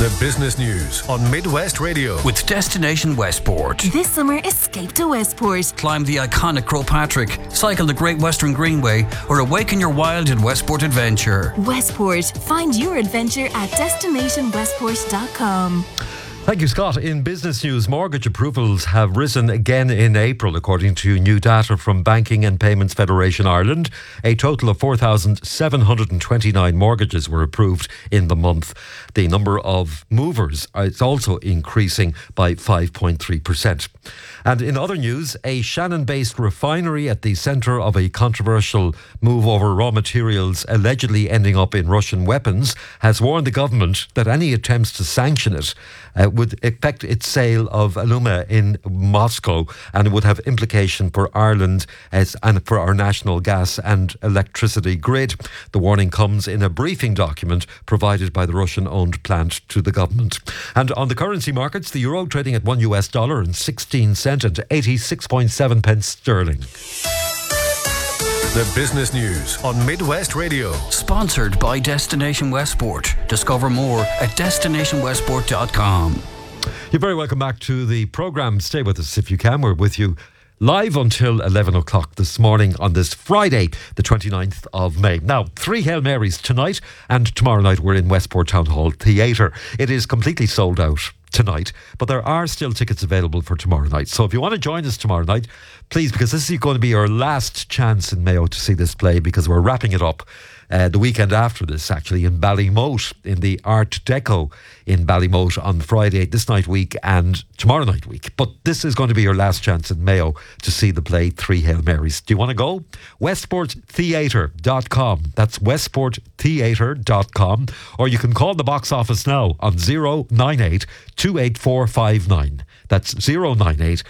The business news on Midwest Radio. With Destination Westport. This summer, escape to Westport. Climb the iconic Croagh Patrick, cycle the Great Western Greenway, or awaken your wild in Westport Adventure. Westport. Find your adventure at destinationwestport.com. Thank you, Scott. In business news, mortgage approvals have risen again in April, according to new data from Banking and Payments Federation Ireland. A total of 4,729 mortgages were approved in the month. The number of movers is also increasing by 5.3%. And in other news, a Shannon-based refinery at the centre of a controversial move over raw materials allegedly ending up in Russian weapons has warned the government that any attempts to sanction it would affect its sale of alumina in Moscow, and it would have implication for Ireland and for our national gas and electricity grid. The warning comes in a briefing document provided by the Russian-owned plant to the government. And on the currency markets, the euro trading at $1.16 and 86.7 pence sterling. The business news on Midwest Radio. Sponsored by Destination Westport. Discover more at destinationwestport.com. You're very welcome back to the programme. Stay with us if you can. We're with you live until 11 o'clock this morning on this Friday, the 29th of May. Now, 3 Hail Marys tonight, and tomorrow night we're in Westport Town Hall Theatre. It is completely sold out tonight, but there are still tickets available for tomorrow night. So if you want to join us tomorrow night, please, because this is going to be our last chance in Mayo to see this play, because we're wrapping it up the weekend after this, actually, in Ballymote, in the Art Deco in Ballymote on Friday, this night week, and tomorrow night week. But this is going to be your last chance in Mayo to see the play 3 Hail Marys. Do you want to go? westporttheatre.com. That's westporttheatre.com. Or you can call the box office now on 098 28459. That's 098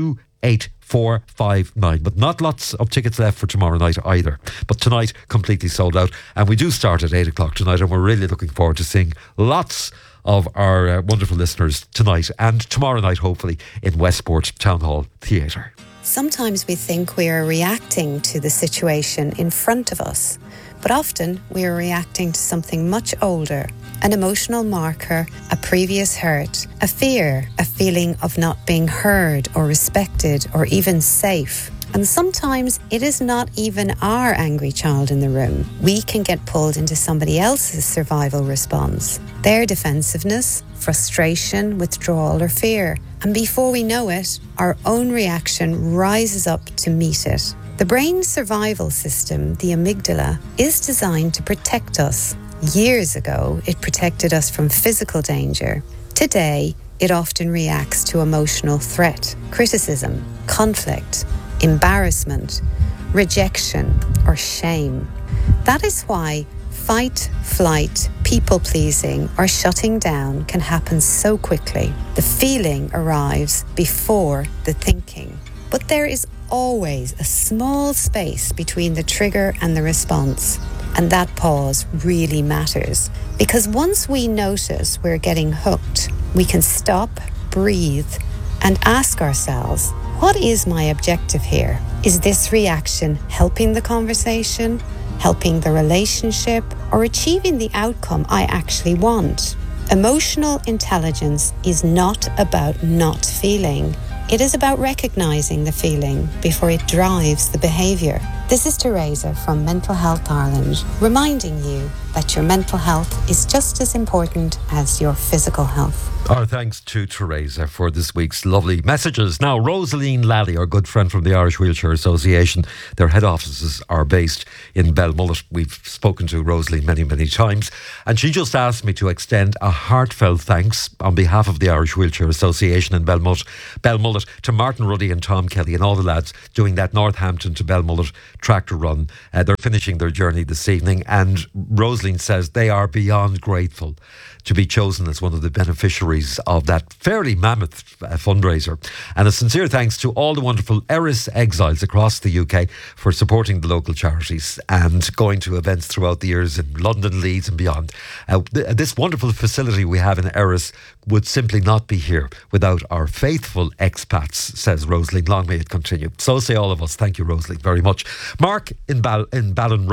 28459. But not lots of tickets left for tomorrow night either. But tonight, completely sold out. And we do start at 8 o'clock tonight, and we're really looking forward to seeing lots of our wonderful listeners tonight and tomorrow night, hopefully, in Westport Town Hall Theatre. Sometimes we think we are reacting to the situation in front of us, but often we are reacting to something much older, an emotional marker, a previous hurt, a fear, a feeling of not being heard or respected or even safe. And sometimes it is not even our angry child in the room. We can get pulled into somebody else's survival response, their defensiveness, frustration, withdrawal or fear. And before we know it, our own reaction rises up to meet it. The brain's survival system, the amygdala, is designed to protect us. Years ago, it protected us from physical danger. Today, it often reacts to emotional threat, criticism, conflict, embarrassment, rejection, or shame. That is why fight, flight, people-pleasing, or shutting down can happen so quickly. The feeling arrives before the thinking. But there is always a small space between the trigger and the response. And that pause really matters, because once we notice we're getting hooked, we can stop, breathe, and ask ourselves, what is my objective here? Is this reaction helping the conversation, helping the relationship, or achieving the outcome I actually want? Emotional intelligence is not about not feeling. It is about recognizing the feeling before it drives the behaviour. This is Teresa from Mental Health Ireland, reminding you that your mental health is just as important as your physical health. Our thanks to Teresa for this week's lovely messages. Now, Rosaleen Lally, our good friend from the Irish Wheelchair Association, their head offices are based in Belmullet. We've spoken to Rosaleen many, many times, and she just asked me to extend a heartfelt thanks on behalf of the Irish Wheelchair Association in Belmullet to Martin Ruddy and Tom Kelly and all the lads doing that Northampton to Belmullet tractor run. They're finishing their journey this evening, and Rosaleen says they are beyond grateful to be chosen as one of the beneficiaries of that fairly mammoth fundraiser. And a sincere thanks to all the wonderful Erris exiles across the UK for supporting the local charities and going to events throughout the years in London, Leeds and beyond. This wonderful facility we have in Erris would simply not be here without our faithful expats, says Rosaleen. Long may it continue. So say all of us. Thank you, Rosaleen, very much. Mark in Ballinrobe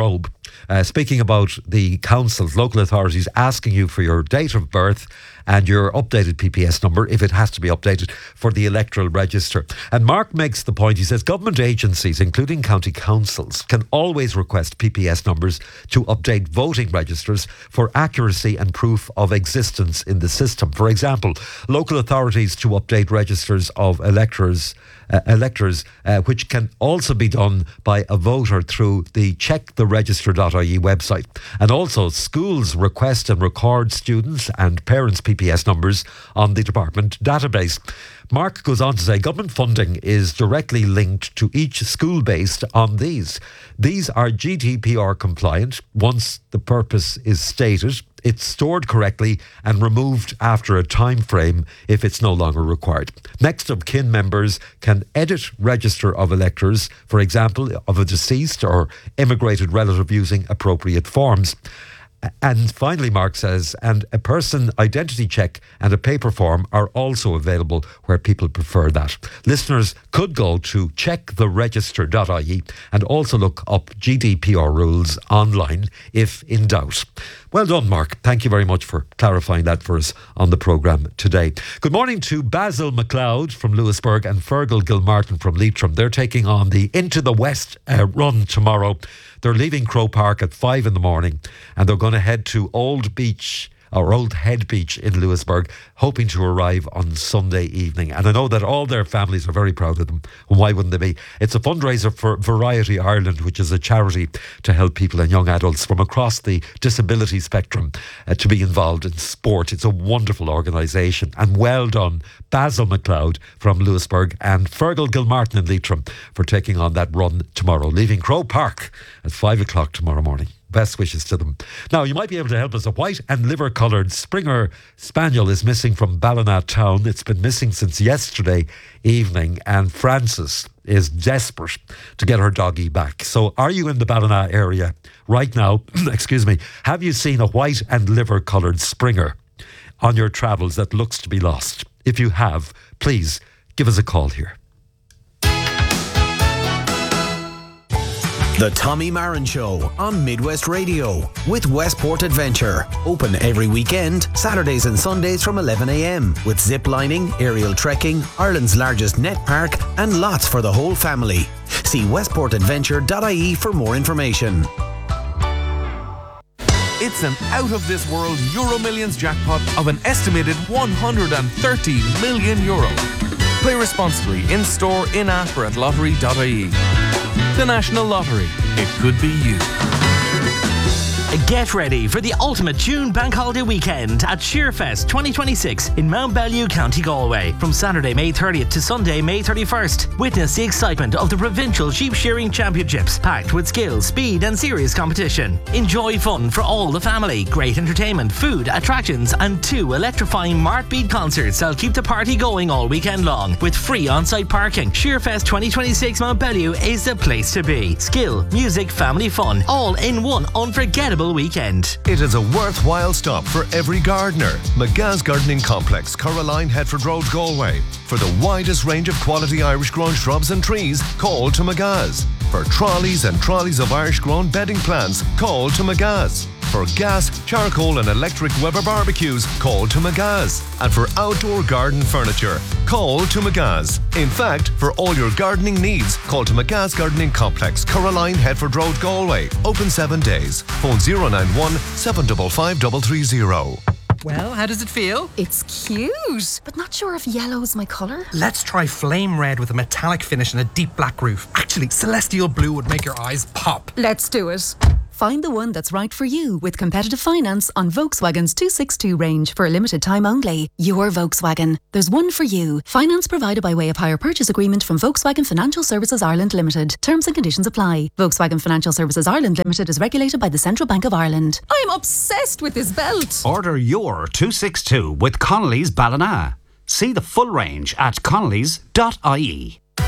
Speaking about the councils, local authorities asking you for your date of birth and your updated PPS number, if it has to be updated, for the electoral register. And Mark makes the point, he says, government agencies, including county councils, can always request PPS numbers to update voting registers for accuracy and proof of existence in the system. For example, local authorities to update registers of electors, which can also be done by a voter through the checktheregister.ie website. And also, schools request and record students' and parents' PPS numbers on the department database. Mark goes on to say government funding is directly linked to each school based on these. These are GDPR compliant once the purpose is stated. It's stored correctly and removed after a time frame if it's no longer required. Next of kin members can edit register of electors, for example, of a deceased or immigrated relative using appropriate forms. And finally, Mark says, and a person identity check and a paper form are also available where people prefer that. Listeners could go to checktheregister.ie and also look up GDPR rules online if in doubt. Well done, Mark. Thank you very much for clarifying that for us on the programme today. Good morning to Basil McLeod from Lewisburg and Fergal Gilmartin from Leitrim. They're taking on the Into the West run tomorrow. They're leaving Crow Park at 5 in the morning and they're going to head to Old Head Beach in Lewisburg, hoping to arrive on Sunday evening. And I know that all their families are very proud of them. And why wouldn't they be? It's a fundraiser for Variety Ireland, which is a charity to help people and young adults from across the disability spectrum to be involved in sport. It's a wonderful organisation. And well done, Basil McLeod from Lewisburg and Fergal Gilmartin in Leitrim for taking on that run tomorrow, leaving Crow Park at 5 o'clock tomorrow morning. Best wishes to them. Now, you might be able to help us. A white and liver-coloured Springer Spaniel is missing from Ballina town. It's been missing since yesterday evening, and Frances is desperate to get her doggy back. So are you in the Ballina area right now? Excuse me. Have you seen a white and liver-coloured Springer on your travels that looks to be lost? If you have, please give us a call here. The Tommy Marin Show on Midwest Radio with Westport Adventure. Open every weekend, Saturdays and Sundays from 11 a.m. with zip lining, aerial trekking, Ireland's largest net park and lots for the whole family. See westportadventure.ie for more information. It's an out-of-this-world Euro Millions jackpot of an estimated €130 million. Play responsibly in-store, in-app or at lottery.ie. The National Lottery. It could be you. Get ready for the ultimate June bank holiday weekend at Shearfest 2026 in Mount Bellew, County Galway. From Saturday, May 30th to Sunday, May 31st. Witness the excitement of the Provincial Sheep Shearing Championships, packed with skill, speed and serious competition. Enjoy fun for all the family, great entertainment, food, attractions and 2 electrifying Martbeat concerts that'll keep the party going all weekend long with free on-site parking. Shearfest 2026 Mount Bellew is the place to be. Skill, music, family fun, all in one unforgettable weekend. It is a worthwhile stop for every gardener. McGa's Gardening Complex, Coraline, Headford Road, Galway. For the widest range of quality Irish grown shrubs and trees, call to McGa's. For trolleys and trolleys of Irish grown bedding plants, call to McGa's. For gas, charcoal and electric Weber barbecues, call to McGa's. And for outdoor garden furniture, call to McGa's. In fact, for all your gardening needs, call to McGa's Gardening Complex, Coraline, Headford Road, Galway. Open 7 days. Phone 091 755 330. Well, how does it feel? It's cute, but not sure if yellow's my colour. Let's try flame red with a metallic finish and a deep black roof. Actually, celestial blue would make your eyes pop. Let's do it. Find the one that's right for you with competitive finance on Volkswagen's 262 range for a limited time only. Your Volkswagen. There's one for you. Finance provided by way of hire purchase agreement from Volkswagen Financial Services Ireland Limited. Terms and conditions apply. Volkswagen Financial Services Ireland Limited is regulated by the Central Bank of Ireland. I'm obsessed with this belt. Order your 262 with Connolly's Ballina. See the full range at connellys.ie.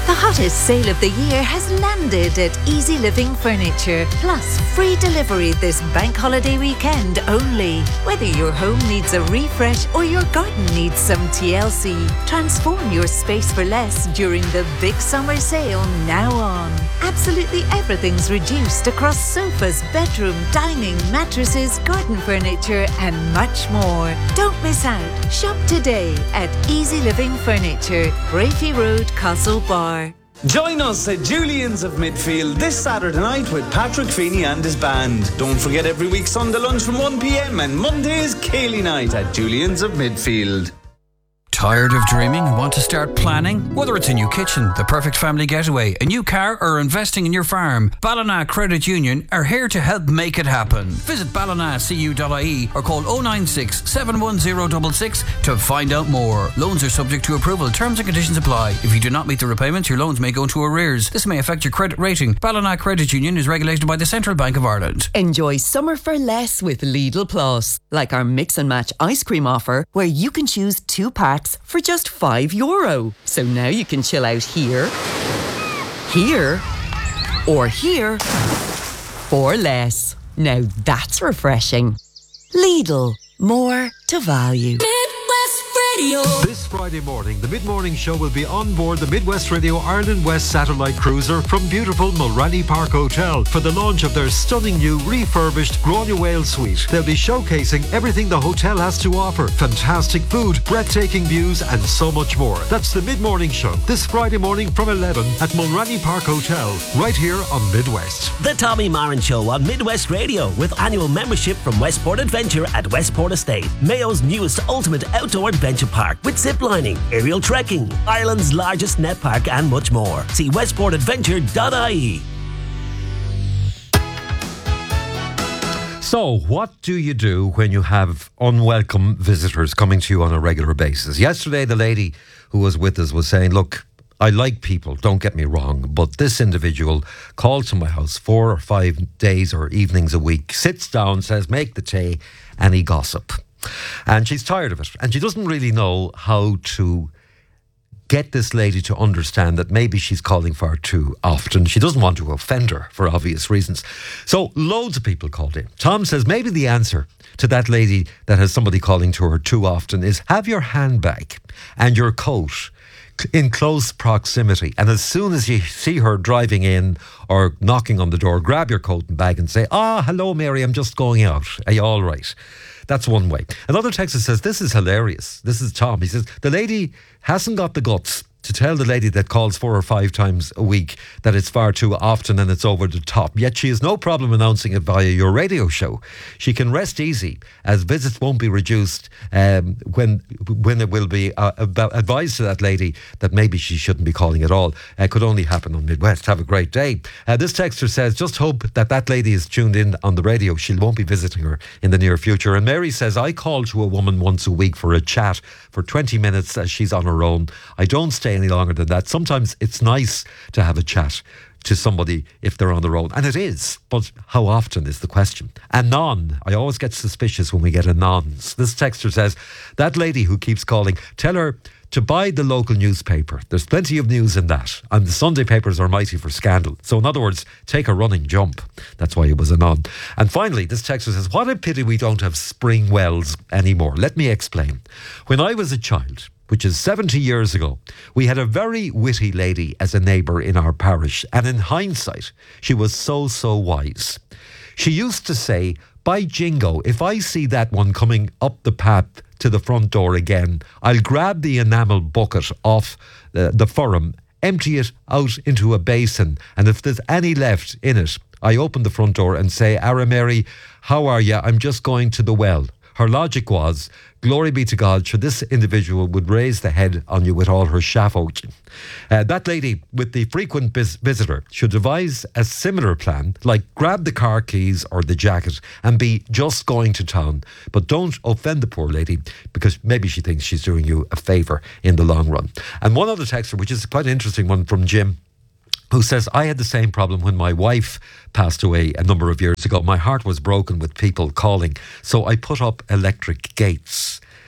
The hottest sale of the year has landed at Easy Living Furniture. Plus, free delivery this bank holiday weekend only. Whether your home needs a refresh or your garden needs some TLC, transform your space for less during the big summer sale now on. Absolutely everything's reduced across sofas, bedroom, dining, mattresses, garden furniture and much more. Don't miss out. Shop today at Easy Living Furniture, Brafey Road, Castle Bar. Join us at Julian's of Midfield this Saturday night with Patrick Feeney and his band. Don't forget every week Sunday lunch from 1 p.m. and Monday is Cayley night at Julian's of Midfield. Tired of dreaming and want to start planning? Whether it's a new kitchen, the perfect family getaway, a new car or investing in your farm, Ballina Credit Union are here to help make it happen. Visit ballinacu.ie or call 096 710 66 to find out more. Loans are subject to approval. Terms and conditions apply. If you do not meet the repayments, your loans may go into arrears. This may affect your credit rating. Ballina Credit Union is regulated by the Central Bank of Ireland. Enjoy summer for less with Lidl Plus. Like our mix and match ice cream offer where you can choose 2 packs for just €5. So now you can chill out here, here, or here for less. Now that's refreshing. Lidl, more to value. This Friday morning, the Mid-Morning Show will be on board the Midwest Radio Ireland West Satellite Cruiser from beautiful Mulranny Park Hotel for the launch of their stunning new refurbished Grania Whale suite. They'll be showcasing everything the hotel has to offer. Fantastic food, breathtaking views and so much more. That's the Mid-Morning Show this Friday morning from 11 at Mulranny Park Hotel, right here on Midwest. The Tommy Marin Show on Midwest Radio with annual membership from Westport Adventure at Westport Estate, Mayo's newest ultimate outdoor adventure park with zip lining, aerial trekking, Ireland's largest net park and much more. See westportadventure.ie. So, what do you do when you have unwelcome visitors coming to you on a regular basis? Yesterday, the lady who was with us was saying, look, I like people, don't get me wrong, but this individual calls to my house 4 or 5 days or evenings a week, sits down, says, make the tea, and he gossip. And she's tired of it. And she doesn't really know how to get this lady to understand that maybe she's calling far too often. She doesn't want to offend her for obvious reasons. So loads of people called in. Tom says maybe the answer to that lady that has somebody calling to her too often is have your handbag and your coat in close proximity, and as soon as you see her driving in or knocking on the door, grab your coat and bag and say, hello Mary, I'm just going out. Are you all right? That's one way. Another texter says, this is hilarious. This is Tom. He says, the lady hasn't got the guts to tell the lady that calls 4 or 5 times a week that it's far too often and it's over the top. Yet she has no problem announcing it via your radio show. She can rest easy as visits won't be reduced when it will be advised to that lady that maybe she shouldn't be calling at all. It could only happen on Midwest. Have a great day. This texter says, just hope that lady is tuned in on the radio. She won't be visiting her in the near future. And Mary says, I call to a woman once a week for a chat for 20 minutes as she's on her own. I don't stay any longer than that. Sometimes it's nice to have a chat to somebody if they're on their own, and it is, but how often is the question. Anon, I always get suspicious when we get anons. This texter says, that lady who keeps calling, tell her to buy the local newspaper. There's plenty of news in that, and the Sunday papers are mighty for scandal. So in other words, take a running jump. That's why it was anon. And finally, this texter says, what a pity we don't have spring wells anymore. Let me explain. When I was a child, which is 70 years ago, we had a very witty lady as a neighbour in our parish, and in hindsight, she was so wise. She used to say, by jingo, if I see that one coming up the path to the front door again, I'll grab the enamel bucket off the forum, empty it out into a basin, and if there's any left in it, I open the front door and say, Ara Mary, how are you? I'm just going to the well. Her logic was, glory be to God, sure this individual would raise the head on you with all her shaffo. That lady with the frequent visitor should devise a similar plan, like grab the car keys or the jacket and be just going to town. But don't offend the poor lady because maybe she thinks she's doing you a favour in the long run. And one other texter, which is quite an interesting one from Jim, who says, I had the same problem when my wife passed away a number of years ago. My heart was broken with people calling, so I put up electric gates.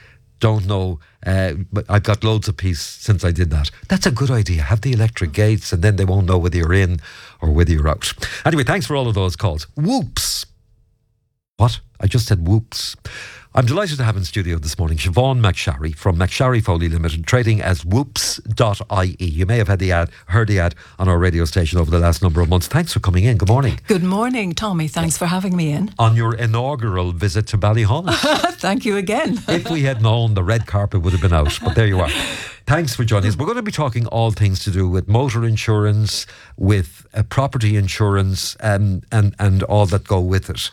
don't know, but I've got loads of peace since I did that. That's a good idea. Have the electric gates, and then they won't know whether you're in or whether you're out. Anyway, thanks for all of those calls. Whoops. What? I just said whoops. I'm delighted to have in studio this morning Siobhan McSharry from McSharry Foley Limited, trading as whoops.ie. You may have heard the ad on our radio station over the last number of months. Thanks for coming in. Good morning. Good morning, Tommy. Thanks for having me in. On your inaugural visit to Ballyholland. Thank you again. If we had known, the red carpet would have been out, but there you are. Thanks for joining us. We're going to be talking all things to do with motor insurance, with property insurance, and all that go with it.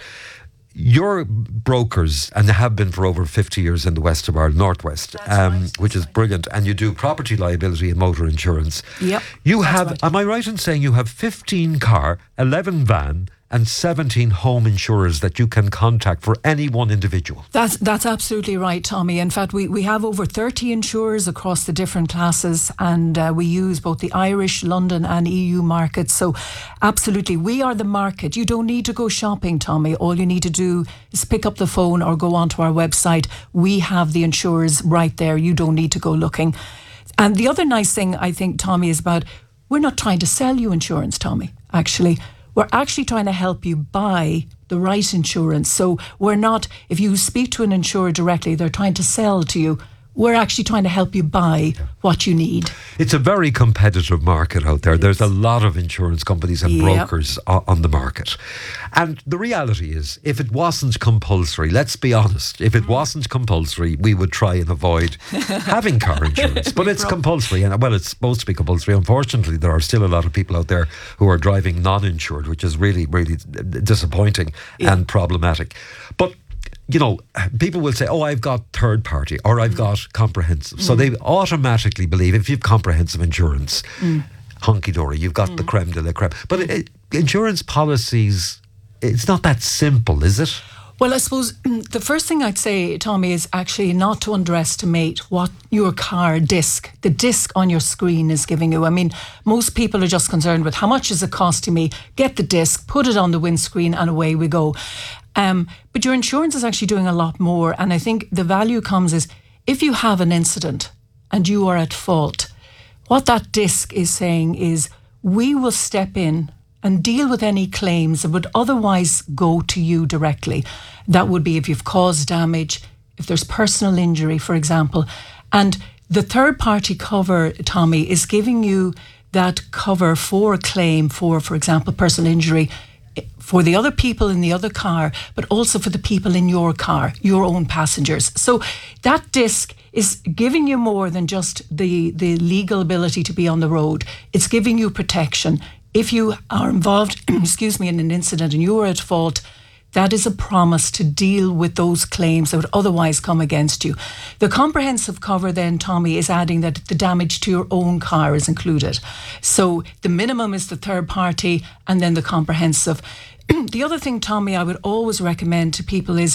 You're brokers, and have been for over 50 years in the west of Ireland, northwest, which is brilliant. And you do property liability and motor insurance. Yep. You have, am I right in saying you have 15 car, 11 van, and 17 home insurers that you can contact for any one individual? That's absolutely right, Tommy. In fact, we have over 30 insurers across the different classes, and we use both the Irish, London and EU markets. So absolutely, we are the market. You don't need to go shopping, Tommy. All you need to do is pick up the phone or go onto our website. We have the insurers right there. You don't need to go looking. And the other nice thing, I think, Tommy, is about we're not trying to sell you insurance, Tommy, actually. We're actually trying to help you buy the right insurance. So we're not, if you speak to an insurer directly, they're trying to sell to you. We're actually trying to help you buy what you need. It's a very competitive market out there. There's a lot of insurance companies and brokers on the market. And the reality is, if it wasn't compulsory, let's be honest, if it wasn't compulsory, we would try and avoid having car insurance. But it's compulsory, and well, it's supposed to be compulsory. Unfortunately, there are still a lot of people out there who are driving non-insured, which is really, really disappointing and problematic. But you know, people will say, oh, I've got third party or I've got comprehensive. So they automatically believe if you've comprehensive insurance, hunky-dory, you've got the creme de la creme. But insurance policies, it's not that simple, is it? Well, I suppose the first thing I'd say, Tommy, is actually not to underestimate what your car disc, the disc on your screen is giving you. I mean, most people are just concerned with how much is it costing me, get the disc, put it on the windscreen and away we go. But your insurance is actually doing a lot more. And I think the value comes is if you have an incident and you are at fault, what that disc is saying is we will step in and deal with any claims that would otherwise go to you directly. That would be if you've caused damage, if there's personal injury, for example. And the third party cover, Tommy, is giving you that cover for a claim for example, personal injury, for the other people in the other car, but also for the people in your car, your own passengers. So that disc is giving you more than just the legal ability to be on the road. It's giving you protection. If you are involved, in an incident and you are at fault, that is a promise to deal with those claims that would otherwise come against you. The comprehensive cover then, Tommy, is adding that the damage to your own car is included. So the minimum is the third party and then the comprehensive. The other thing, Tommy, I would always recommend to people is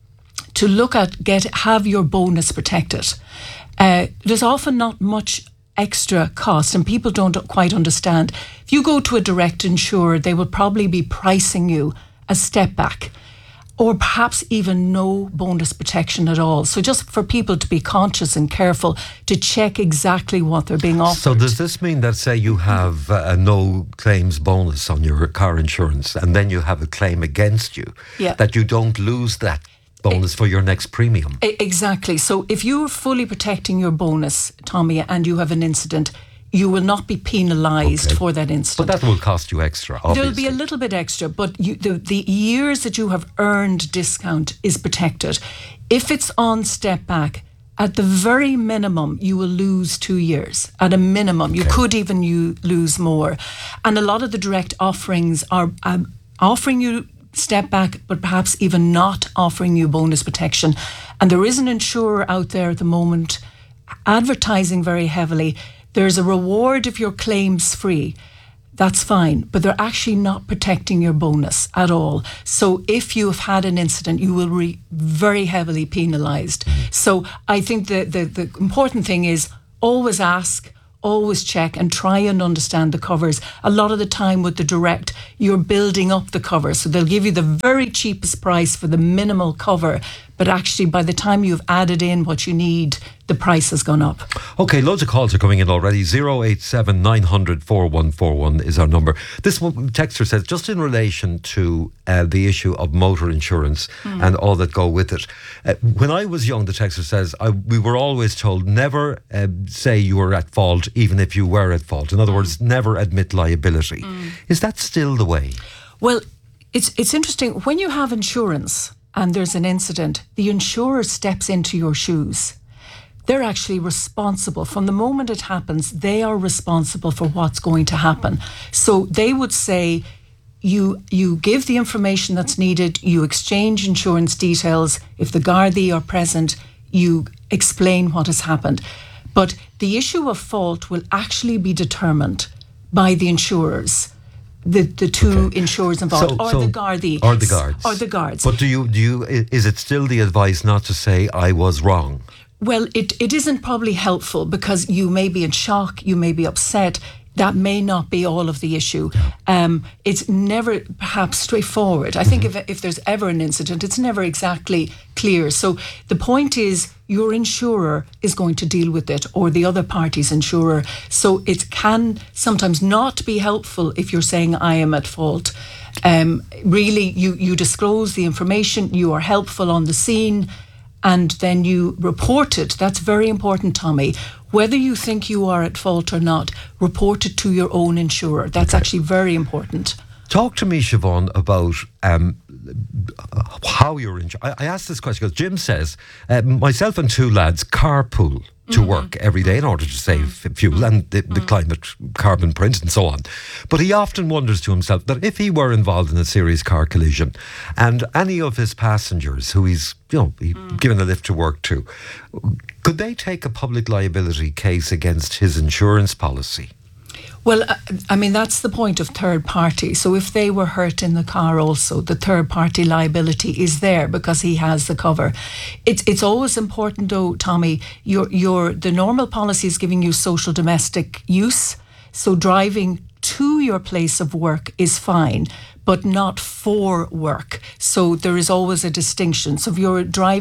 to look at, have your bonus protected. There's often not much extra cost and people don't quite understand. If you go to a direct insurer, they will probably be pricing you a step back or perhaps even no bonus protection at all. So just for people to be conscious and careful to check exactly what they're being offered. So does this mean that, say, you have a no claims bonus on your car insurance and then you have a claim against you, that you don't lose that bonus for your next premium? Exactly. So if you're fully protecting your bonus, Tommy, and you have an incident, you will not be penalised for that incident. But that will cost you extra, obviously. There'll be a little bit extra, but the years that you have earned discount is protected. If it's on step back, at the very minimum, you will lose 2 years. At a minimum. You could even lose more. And a lot of the direct offerings are offering you step back, but perhaps even not offering you bonus protection. And there is an insurer out there at the moment advertising very heavily. There's a reward if your claim's free. That's fine, but they're actually not protecting your bonus at all. So if you have had an incident, you will be very heavily penalised. So I think the important thing is always ask, always check and try and understand the covers. A lot of the time with the direct, you're building up the cover. So they'll give you the very cheapest price for the minimal cover, but actually by the time you've added in what you need, the price has gone up. Okay, loads of calls are coming in already. 087 900 4141 is our number. This one texter says, just in relation to the issue of motor insurance and all that go with it. When I was young, the texter says, we were always told never say you were at fault even if you were at fault. In other words, never admit liability. Is that still the way? Well, it's interesting. When you have insurance and there's an incident, the insurer steps into your shoes. They're actually responsible. From the moment it happens, they are responsible for what's going to happen. So they would say, you give the information that's needed, you exchange insurance details. If the Gardaí are present, you explain what has happened. But the issue of fault will actually be determined by the insurers. The two insurers involved, or the Gardaí. Or the guards. Or the guards. But is it still the advice not to say, I was wrong? Well, it isn't probably helpful because you may be in shock, you may be upset. That may not be all of the issue. It's never perhaps straightforward. I think if there's ever an incident, it's never exactly clear. So the point is your insurer is going to deal with it, or the other party's insurer. So it can sometimes not be helpful if you're saying I am at fault. Really, you disclose the information, you are helpful on the scene, and then you report it. That's very important, Tommy. Whether you think you are at fault or not, report it to your own insurer. That's actually very important. Talk to me, Siobhan, about how you're insured. I asked this question because Jim says, myself and two lads carpool to work every day in order to save fuel and the climate carbon print and so on. But he often wonders to himself that if he were involved in a serious car collision and any of his passengers who he's given a lift to work to, could they take a public liability case against his insurance policy? Well, I mean, that's the point of third party. So if they were hurt in the car also, the third party liability is there because he has the cover. It's always important though, Tommy, the normal policy is giving you social domestic use. So driving to your place of work is fine, but not for work. So there is always a distinction. So if you're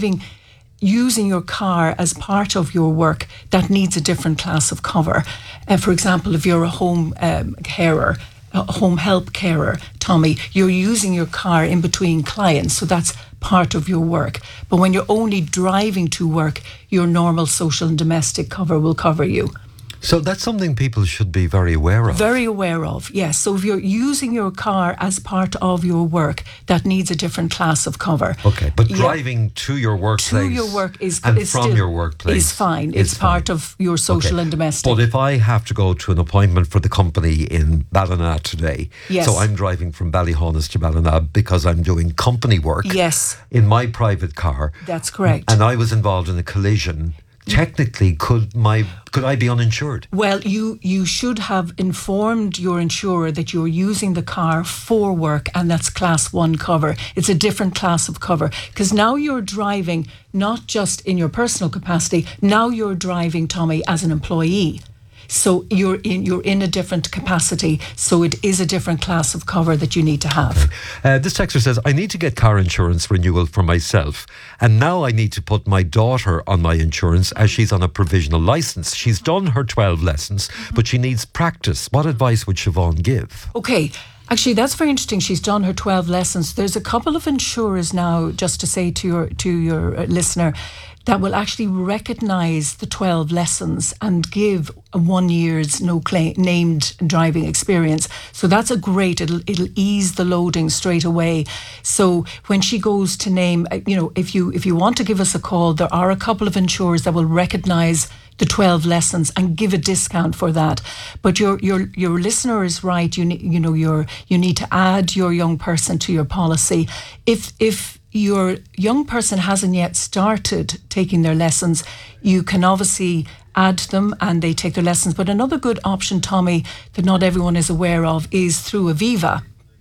using your car as part of your work, that needs a different class of cover. For example, if you're a home carer, a home help carer, Tommy, you're using your car in between clients, so that's part of your work. But when you're only driving to work, your normal social and domestic cover will cover you. So that's something people should be very aware of. Very aware of, yes. So if you're using your car as part of your work, that needs a different class of cover. Okay, but driving to your workplace to your work is from your workplace is fine. It's part of your social and domestic. But if I have to go to an appointment for the company in Ballina today, so I'm driving from Ballyhonus to Ballina because I'm doing company work in my private car. That's correct. And I was involved in a collision. Technically, could I be uninsured? Well, you should have informed your insurer that you're using the car for work, and that's class 1 cover. It's a different class of cover because now you're driving not just in your personal capacity. Now you're driving, Tommy, as an employee. So you're in a different capacity. So it is a different class of cover that you need to have. This texter says, I need to get car insurance renewal for myself. And now I need to put my daughter on my insurance as she's on a provisional licence. She's done her 12 lessons, but she needs practice. What advice would Siobhan give? Okay. Actually, that's very interesting. She's done her 12 lessons. There's a couple of insurers now, just to say to your listener, that will actually recognise the 12 lessons and give a 1 year's no claim named driving experience. So that's a great, it'll ease the loading straight away. So when she goes to name, if you want to give us a call, there are a couple of insurers that will recognise the 12 lessons and give a discount for that. But your listener is right. You need to add your young person to your policy. If your young person hasn't yet started taking their lessons, you can obviously add them and they take their lessons. But another good option, Tommy, that not everyone is aware of is through Aviva.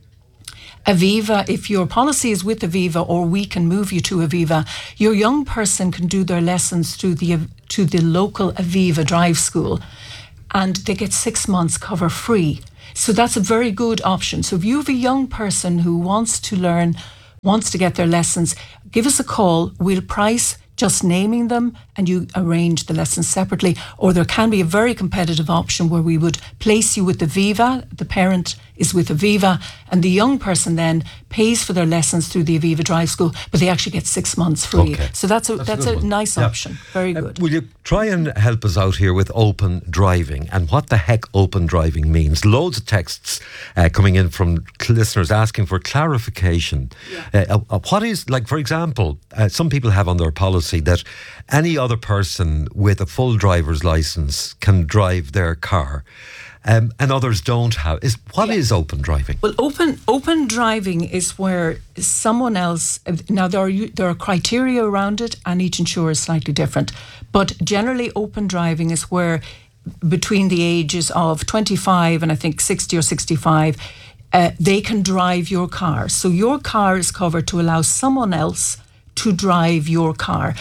Aviva, if your policy is with Aviva or we can move you to Aviva, your young person can do their lessons to the local Aviva drive school and they get 6 months cover free. So that's a very good option. So if you have a young person who wants to learn wants to get their lessons, give us a call. We'll price just naming them and you arrange the lessons separately. Or there can be a very competitive option where we would place you with Aviva. The parent is with Aviva and the young person then pays for their lessons through the Aviva Drive School, but they actually get 6 months free. Okay. So that's a nice option. Very good. Will you try and help us out here with open driving and what the heck open driving means? Loads of texts coming in from listeners asking for clarification. What is, like, for example, some people have on their policy that any other person with a full driver's licence can drive their car. And others don't have. What is open driving? Well, open driving is where someone else. Now there are criteria around it, and each insurer is slightly different. But generally, open driving is where between the ages of 25 and I think 60 or 65, they can drive your car. So your car is covered to allow someone else to drive your car.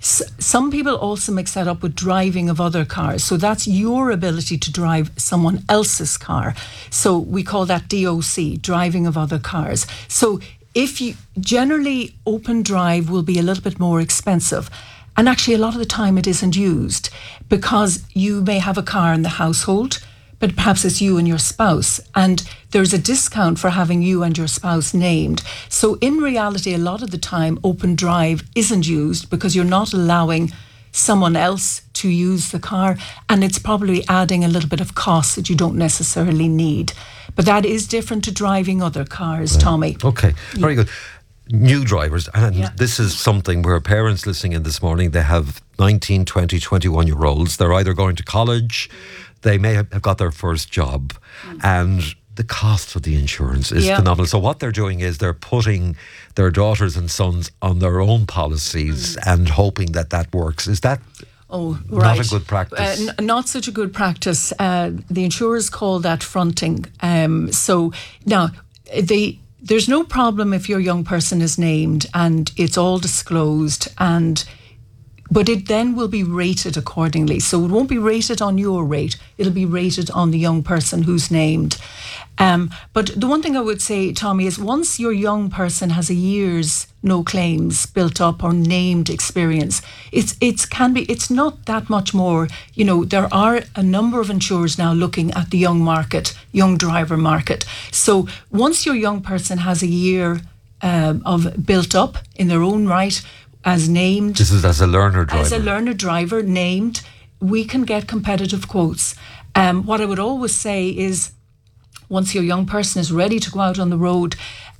Some people also mix that up with driving of other cars. So that's your ability to drive someone else's car. So we call that DOC, driving of other cars. So if you generally open drive will be a little bit more expensive. And actually a lot of the time it isn't used because you may have a car in the household, but perhaps it's you and your spouse, and there's a discount for having you and your spouse named. So in reality, a lot of the time, open drive isn't used because you're not allowing someone else to use the car, and it's probably adding a little bit of cost that you don't necessarily need. But that is different to driving other cars, Tommy. Okay, very good. New drivers, and this is something where parents listening in this morning, they have 19, 20, 21-year-olds. They're either going to college, they may have got their first job, and the cost of the insurance is phenomenal. So what they're doing is they're putting their daughters and sons on their own policies and hoping that works. Is that not a good practice? Not such a good practice. The insurers call that fronting. So now, there's no problem if your young person is named and it's all disclosed, but it then will be rated accordingly. So it won't be rated on your rate, it'll be rated on the young person who's named. But the one thing I would say, Tommy, is once your young person has a year's no claims built up or named experience, it's not that much more. You know, there are a number of insurers now looking at the young driver market. So once your young person has a year of built up in their own right, as named. This is as a learner driver. As a learner driver named, we can get competitive quotes. What I would always say is, once your young person is ready to go out on the road,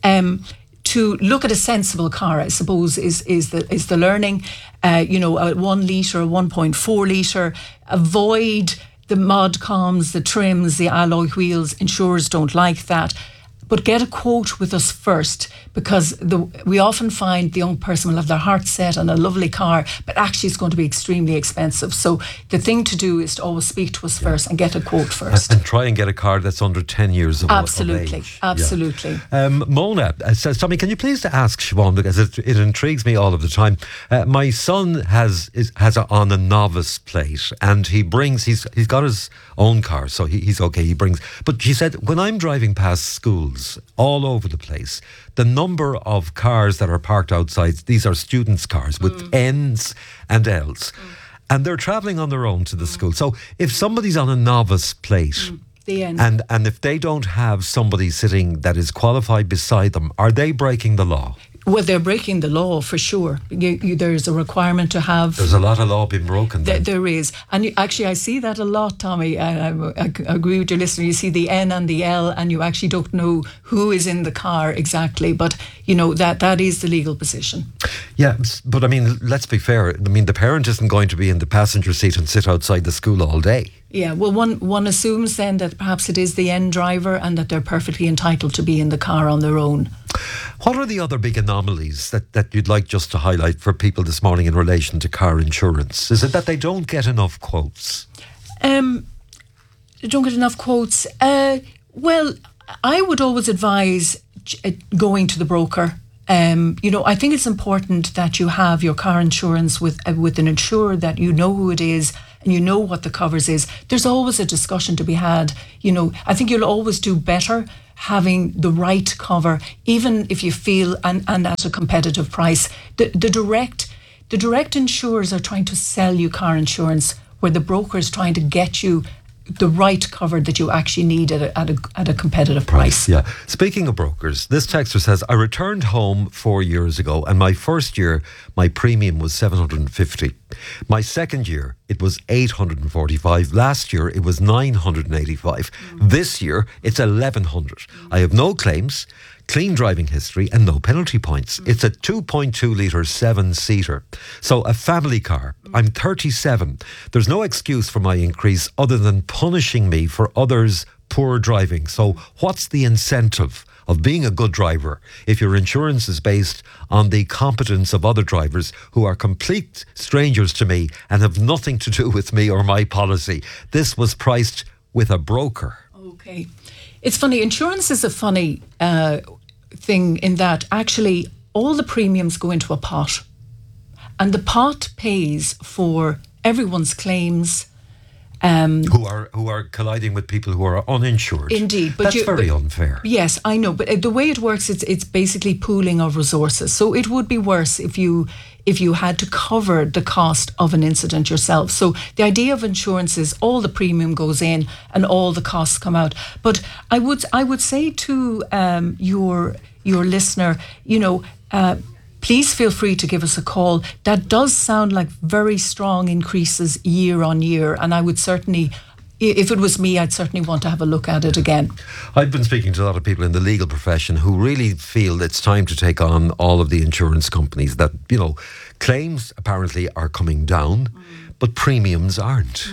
to look at a sensible car, I suppose, is the learning. A 1 litre, a 1.4 litre. Avoid the mod coms, the trims, the alloy wheels. Insurers don't like that. But get a quote with us first, because we often find the young person will have their heart set on a lovely car, but actually it's going to be extremely expensive. So the thing to do is to always speak to us first and get a quote first. And try and get a car that's under 10 years of age. Absolutely. Mona says, Tommy, can you please ask Siobhan, because it intrigues me all of the time. My son has on a novice plate, and he's got his own car, so he's okay. But she said, when I'm driving past schools all over the place, the number of cars that are parked outside, these are students' cars with N's and L's, and they're travelling on their own to the school. So if somebody's on a novice plate, and if they don't have somebody sitting that is qualified beside them, are they breaking the law? Well, they're breaking the law for sure. There's a requirement to have... There's a lot of law being broken then. There is. And actually, I see that a lot, Tommy. I agree with your listener. You see the N and the L, and you actually don't know who is in the car exactly. But, that is the legal position. Yeah, but I mean, let's be fair. I mean, the parent isn't going to be in the passenger seat and sit outside the school all day. Yeah, well, one assumes then that perhaps it is the N driver and that they're perfectly entitled to be in the car on their own. What are the other big anomalies that you'd like just to highlight for people this morning in relation to car insurance? Is it that they don't get enough quotes? They don't get enough quotes. Well, I would always advise going to the broker. I think it's important that you have your car insurance with an insurer that you know who it is and you know what the covers is. There's always a discussion to be had. I think you'll always do better having the right cover, even if you feel and at a competitive price. The direct insurers are trying to sell you car insurance, where the broker is trying to get you the right cover that you actually need at a competitive price. Yeah. Speaking of brokers, this texter says, I returned home 4 years ago and my first year, my premium was 750. My second year, it was 845. Last year, it was 985. This year, it's 1100. I have no claims, clean driving history and no penalty points. It's a 2.2 litre 7-seater. So a family car. I'm 37. There's no excuse for my increase other than punishing me for others' poor driving. So what's the incentive of being a good driver if your insurance is based on the competence of other drivers who are complete strangers to me and have nothing to do with me or my policy? This was priced with a broker. Okay. It's funny. Insurance is a funny thing in that actually all the premiums go into a pot, and the pot pays for everyone's claims. Who are colliding with people who are uninsured. Indeed, but that's very unfair. Yes, I know, but the way it works, it's basically pooling of resources. So it would be worse if you had to cover the cost of an incident yourself. So the idea of insurance is all the premium goes in and all the costs come out. But I would say to your listener, please feel free to give us a call. That does sound like very strong increases year on year. And I would certainly, if it was me, I'd certainly want to have a look at it again. I've been speaking to a lot of people in the legal profession who really feel it's time to take on all of the insurance companies that, claims apparently are coming down, but premiums aren't.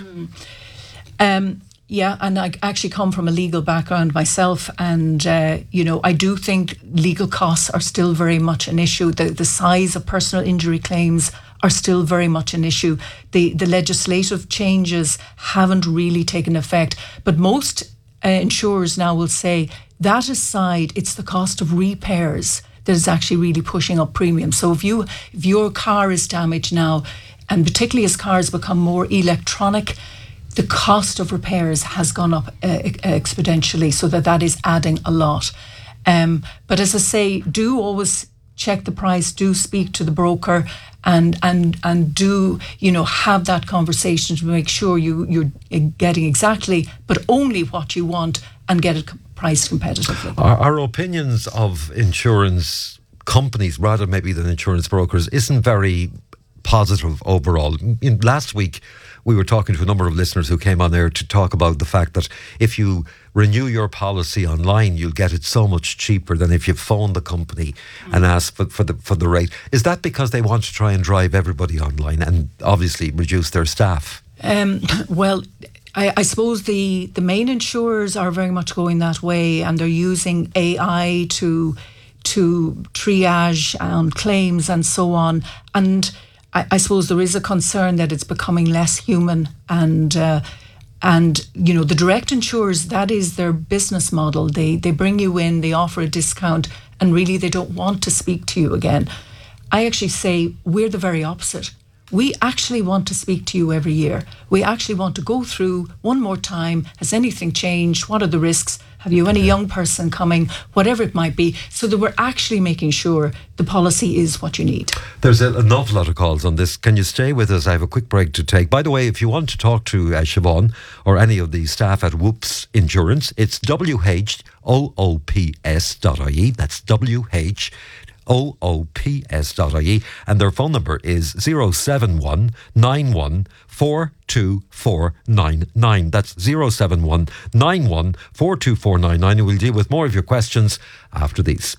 Yeah, and I actually come from a legal background myself, and I do think legal costs are still very much an issue. The size of personal injury claims are still very much an issue. The legislative changes haven't really taken effect, but most insurers now will say that aside, it's the cost of repairs that is actually really pushing up premiums. So if your car is damaged now, and particularly as cars become more electronic, the cost of repairs has gone up exponentially, so that is adding a lot. But as I say, do always check the price, do speak to the broker, and do have that conversation to make sure you're getting exactly, but only what you want, and get it priced competitively. Our opinions of insurance companies, rather maybe than insurance brokers, isn't very positive overall. Last week, we were talking to a number of listeners who came on there to talk about the fact that if you renew your policy online, you'll get it so much cheaper than if you phone the company and ask for the rate. Is that because they want to try and drive everybody online and obviously reduce their staff? Well, I suppose the main insurers are very much going that way, and they're using AI to triage and claims and so on. And I suppose there is a concern that it's becoming less human, and the direct insurers, that is their business model. They bring you in, they offer a discount, and really they don't want to speak to you again. I actually say we're the very opposite. We actually want to speak to you every year. We actually want to go through one more time. Has anything changed? What are the risks? Have you any young person coming? Whatever it might be, so that we're actually making sure the policy is what you need. There's an awful lot of calls on this. Can you stay with us? I have a quick break to take. By the way, if you want to talk to Siobhan or any of the staff at Whoops Insurance, it's WHOOPS.ie. That's WHOOPS.ie, and their phone number is 071 91 42499. That's 071 91 42499. We'll deal with more of your questions after these.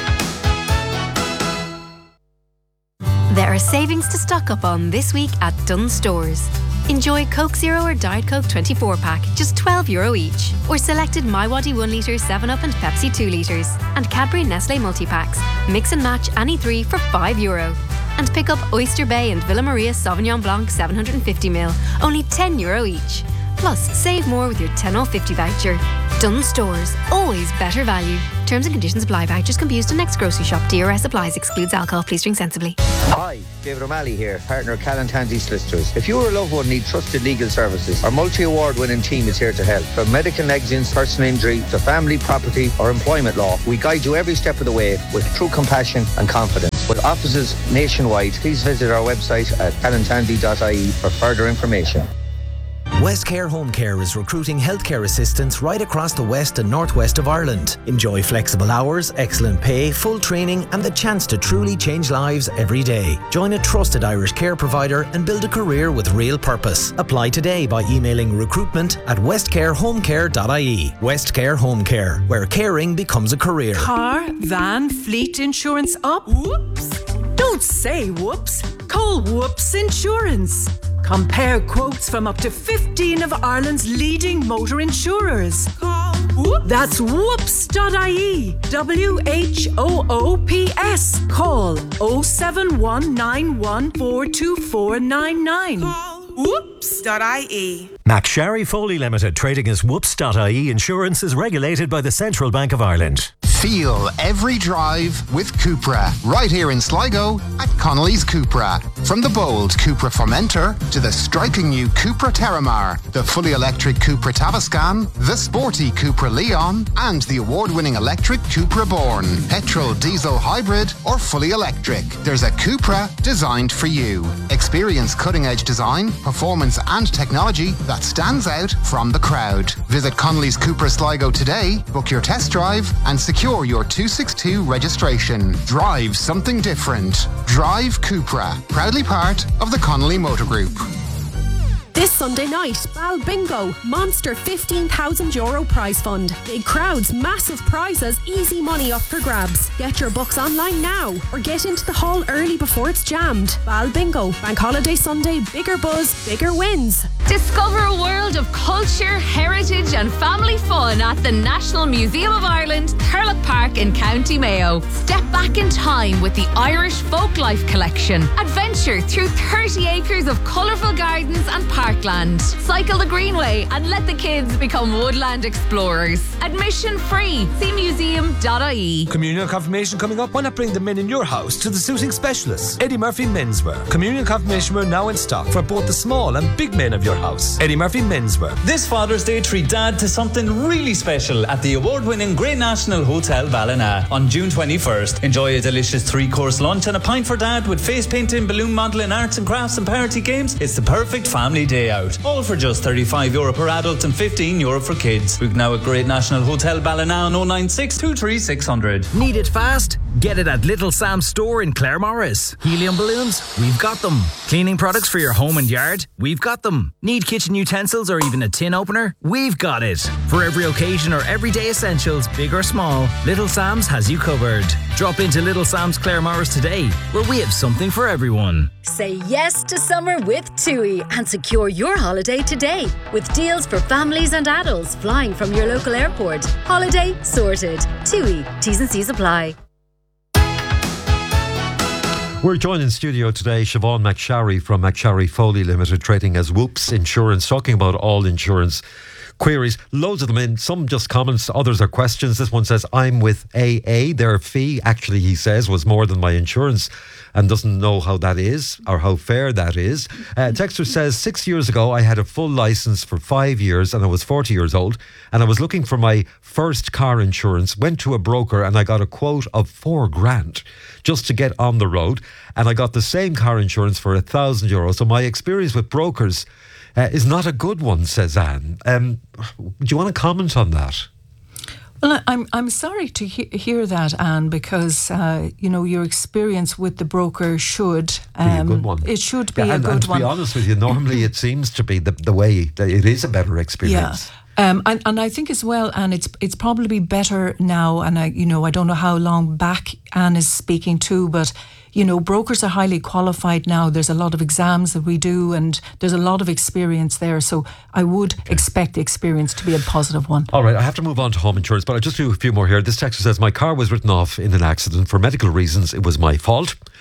There are savings to stock up on this week at Dunnes Stores. Enjoy Coke Zero or Diet Coke 24-pack, just €12 each. Or selected MiWadi 1 litre, 7-Up and Pepsi 2 litres. And Cadbury Nestle multi-packs. Mix and match any 3 for €5. And pick up Oyster Bay and Villa Maria Sauvignon Blanc 750ml, only €10 each. Plus, save more with your 10 off 50 voucher. Dunn Stores, always better value. Terms and conditions apply. Vouchers can be used in next grocery shop. DRS applies. Excludes alcohol. Please drink sensibly. Hi, David O'Malley here, partner of Callan Tansey Solicitors. If you or a loved one need trusted legal services, our multi-award winning team is here to help. From medical negligence, personal injury, to family, property or employment law, we guide you every step of the way with true compassion and confidence. With offices nationwide, please visit our website at callantansey.ie for further information. Westcare Home Care is recruiting healthcare assistants right across the west and northwest of Ireland. Enjoy flexible hours, excellent pay, full training and the chance to truly change lives every day. Join a trusted Irish care provider and build a career with real purpose. Apply today by emailing recruitment@westcarehomecare.ie. Westcare Home Care, where caring becomes a career. Car, van, fleet insurance up? Whoops! Don't say whoops. Call Whoops Insurance. Compare quotes from up to 15 of Ireland's leading motor insurers. Call Whoops. That's whoops.ie. WHOOPS. Call 07191424499. Call whoops.ie. McSharry Foley Limited, trading as whoops.ie Insurance, is regulated by the Central Bank of Ireland. Feel every drive with Cupra, right here in Sligo at Connolly's Cupra. From the bold Cupra Formentor to the striking new Cupra Terramar, the fully electric Cupra Tavascan, the sporty Cupra Leon, and the award-winning electric Cupra Born. Petrol, diesel, hybrid, or fully electric, there's a Cupra designed for you. Experience cutting-edge design, performance, and technology that stands out from the crowd. Visit Connolly's Cupra Sligo today, book your test drive, and secure your 262 registration. Drive something different. Drive Cupra. Proudly part of the Connolly Motor Group. This Sunday night, Bal Bingo, monster €15,000 prize fund. Big crowds, massive prizes, easy money up for grabs. Get your books online now or get into the hall early before it's jammed. Bal Bingo, Bank Holiday Sunday, bigger buzz, bigger wins. Discover a world of culture, heritage and family fun at the National Museum of Ireland, Thurlock Park in County Mayo. Step back in time with the Irish Folklife Collection. Adventure through 30 acres of colourful gardens and parkland. Cycle the Greenway and let the kids become woodland explorers. Admission free. See museum.ie. Communion confirmation coming up. Why not bring the men in your house to the suiting specialists? Eddie Murphy Menswear. Communion confirmation wear now in stock for both the small and big men of your house. Eddie Murphy Menswear. This Father's Day, treat Dad to something really special at the award-winning Great National Hotel Ballina on June 21st. Enjoy a delicious 3-course lunch and a pint for Dad with face painting, balloon modelling, arts and crafts and party games. It's the perfect family day out. All for just €35 per adult and €15 for kids. Book now at Great National Hotel Ballina on 096 23 600. Need it fast? Get it at Little Sam's store in Claremorris. Helium balloons? We've got them. Cleaning products for your home and yard? We've got them. Need kitchen utensils or even a tin opener? We've got it. For every occasion or everyday essentials, big or small, Little Sam's has you covered. Drop into Little Sam's Claremorris today, where we have something for everyone. Say yes to summer with TUI and secure your holiday today with deals for families and adults flying from your local airport. Holiday sorted. TUI. T's and C's apply. We're joined in studio today, Siobhan McSharry from McSharry Foley Limited, trading as Whoops Insurance, talking about all insurance queries. Loads of them in, some just comments, others are questions. This one says, I'm with AA. Their fee, actually, he says, was more than my insurance and doesn't know how that is or how fair that is. Texter says, 6 years ago, I had a full licence for 5 years and I was 40 years old and I was looking for my first car insurance, went to a broker and I got a quote of €4,000 just to get on the road, and I got the same car insurance for €1,000. So my experience with brokers is not a good one, says Anne. Do you want to comment on that? Well, I'm sorry to hear that, Anne, because your experience with the broker should be a good one. It should be a good one. And to be honest with you, normally it seems to be the way that it is a better experience. Yeah. And I think as well, and it's probably better now. And I don't know how long back Anne is speaking to, but brokers are highly qualified now. There's a lot of exams that we do, and there's a lot of experience there. So I would expect the experience to be a positive one. All right, I have to move on to home insurance, but I'll just do a few more here. This texter says, my car was written off in an accident. For medical reasons, it was my fault.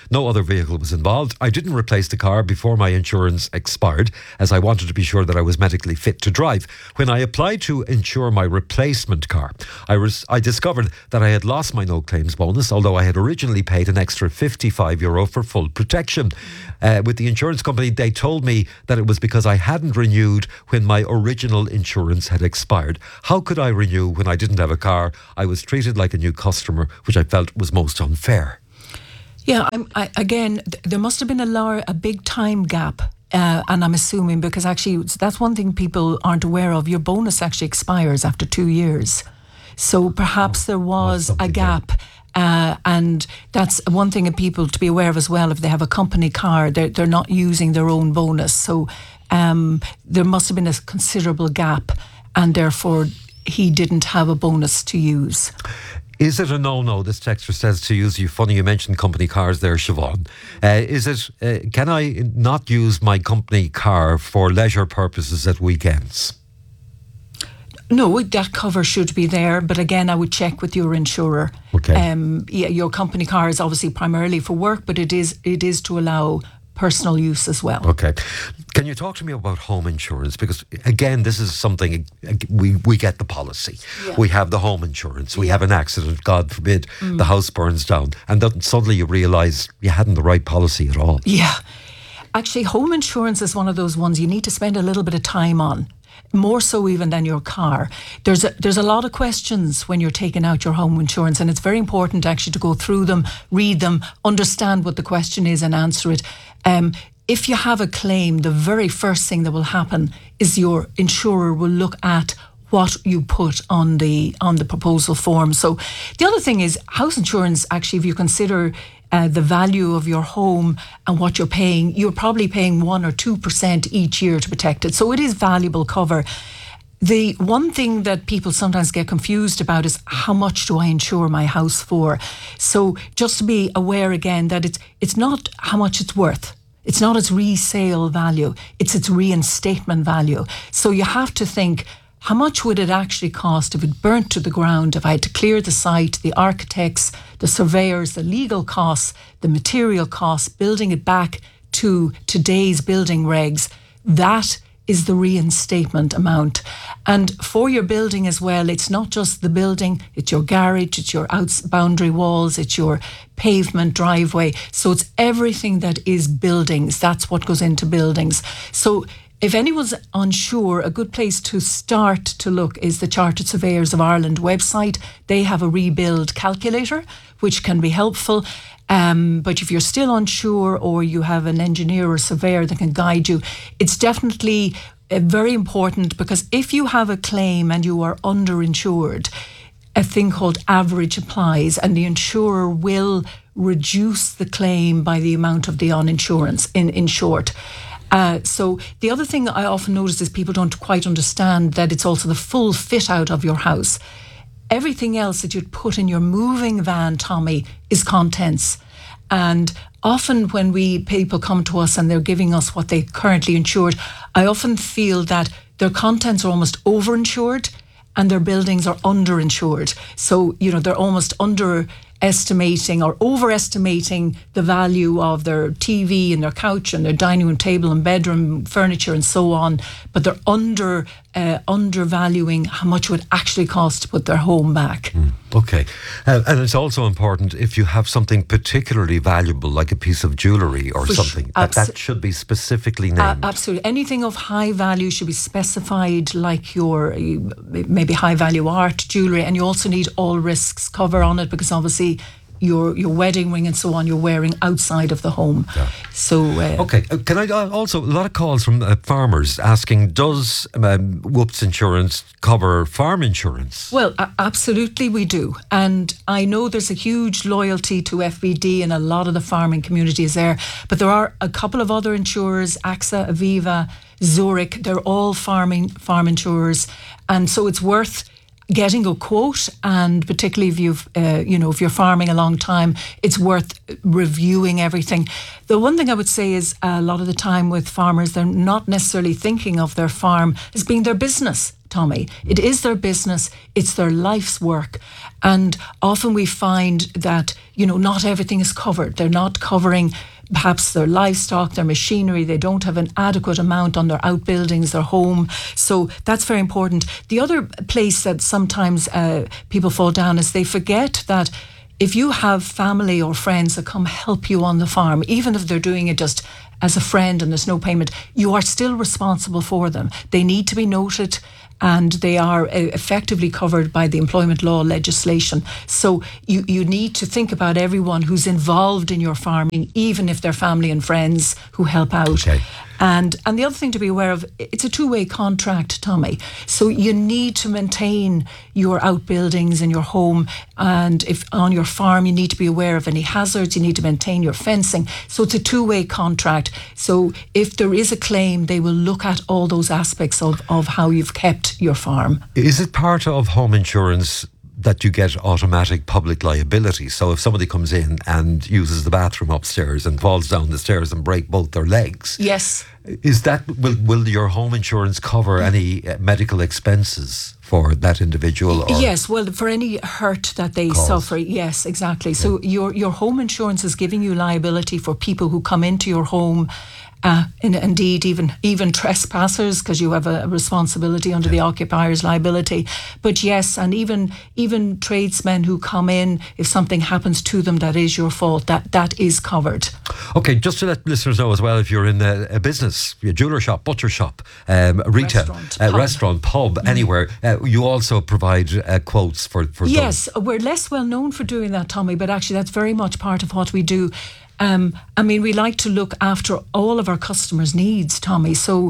No other vehicle was involved. I didn't replace the car before my insurance expired, as I wanted to be sure that I was medically fit to drive. When I applied to insure my replacement car, I discovered that I had lost my no claims bonus, although I had originally paid an extra €55 for full protection. With the insurance company, they told me that it was because I hadn't renewed when my original insurance had expired. How could I renew when I didn't have a car? I was treated like a new customer, which I felt was most unfair. Yeah, again, there must have been a big time gap. And I'm assuming, because actually that's one thing people aren't aware of, your bonus actually expires after 2 years. So perhaps there was a gap. And that's one thing of people to be aware of as well. If they have a company car, they're not using their own bonus. So there must have been a considerable gap, and therefore he didn't have a bonus to use. Is it a no-no? This texter says to use you. Funny you mentioned company cars there, Siobhan. Can I not use my company car for leisure purposes at weekends? No, that cover should be there, but again, I would check with your insurer. Okay. Your company car is obviously primarily for work, but it is to allow personal use as well. Okay. Can you talk to me about home insurance? Because again, this is something, we get the policy. Yeah. We have the home insurance. We have an accident, God forbid, the house burns down. And then suddenly you realise you hadn't the right policy at all. Yeah. Actually, home insurance is one of those ones you need to spend a little bit of time on. More so even than your car. There's a lot of questions when you're taking out your home insurance, and it's very important actually to go through them, read them, understand what the question is and answer it. If you have a claim, the very first thing that will happen is your insurer will look at what you put on the proposal form. So the other thing is house insurance, actually, if you consider the value of your home and what you're paying, you're probably paying 1 or 2% each year to protect it. So it is valuable cover. The one thing that people sometimes get confused about is how much do I insure my house for? So just to be aware again that it's not how much it's worth. It's not its resale value. It's its reinstatement value. So you have to think, how much would it actually cost if it burnt to the ground, if I had to clear the site, the architects, the surveyors, the legal costs, the material costs, building it back to today's building regs? That is the reinstatement amount. And for your building as well, it's not just the building, it's your garage, it's your boundary walls, it's your pavement, driveway. So it's everything that is buildings. That's what goes into buildings. So if anyone's unsure, a good place to start to look is the Chartered Surveyors of Ireland website. They have a rebuild calculator, which can be helpful. But if you're still unsure, or you have an engineer or surveyor that can guide you, it's definitely very important, because if you have a claim and you are underinsured, a thing called average applies, and the insurer will reduce the claim by the amount of the uninsurance, in short. So the other thing I often notice is people don't quite understand that it's also the full fit out of your house. Everything else that you'd put in your moving van, Tommy, is contents. And often when people come to us and they're giving us what they currently insured, I often feel that their contents are almost overinsured and their buildings are underinsured. So, they're almost underestimating or overestimating the value of their TV and their couch and their dining room table and bedroom furniture and so on, but they're undervaluing how much it would actually cost to put their home back. Okay. And it's also important, if you have something particularly valuable, like a piece of jewellery or something, that should be specifically named. Absolutely. Anything of high value should be specified, like your maybe high value art, jewellery, and you also need all risks cover on it, because obviously your wedding ring and so on you're wearing outside of the home. Yeah. So okay, can I also, a lot of calls from farmers asking, does Whoops Insurance cover farm insurance? Well, absolutely we do, and I know there's a huge loyalty to FBD and a lot of the farming community is there, but there are a couple of other insurers, AXA, Aviva, Zurich. They're all farm insurers, and so it's worth getting a quote, and particularly if if you're farming a long time, it's worth reviewing everything. The one thing I would say is a lot of the time with farmers, they're not necessarily thinking of their farm as being their business. Tommy. It is their business. It's their life's work. And often we find that, not everything is covered. They're not covering perhaps their livestock, their machinery. They don't have an adequate amount on their outbuildings, their home. So that's very important. The other place that sometimes people fall down is they forget that if you have family or friends that come help you on the farm, even if they're doing it just as a friend and there's no payment, you are still responsible for them. They need to be noted, and they are effectively covered by the employment law legislation. So you need to think about everyone who's involved in your farming, even if they're family and friends who help out. Okay. And the other thing to be aware of, it's a two-way contract, Tommy. So you need to maintain your outbuildings in your home, and if on your farm you need to be aware of any hazards, you need to maintain your fencing. So it's a two-way contract. So if there is a claim, they will look at all those aspects of how you've kept your farm. Is it part of home insurance that you get automatic public liability? So if somebody comes in and uses the bathroom upstairs and falls down the stairs and break both their legs, yes, is that will your home insurance cover any medical expenses for that individual? Or yes, well, for any hurt that they suffer, yes, exactly. Yeah. So your home insurance is giving you liability for people who come into your home. And indeed, even trespassers, because you have a responsibility under the occupier's liability. But yes, and even tradesmen who come in, if something happens to them that is your fault, that is covered. Okay, just to let listeners know as well, if you're in a business, a jeweler shop, butcher shop, retail, restaurant, pub, anywhere, you also provide quotes for yes, those. We're less well known for doing that, Tommy, but actually that's very much part of what we do. We like to look after all of our customers' needs, Tommy. So,